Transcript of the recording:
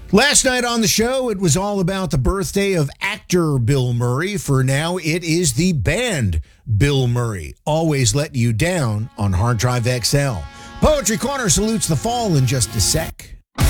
Last night on the show, it was all about the birthday of actor Bill Murray. For now, it is the band Bill Murray. Always Let You Down on Hard Drive XL. Poetry Corner salutes the fall in just a sec.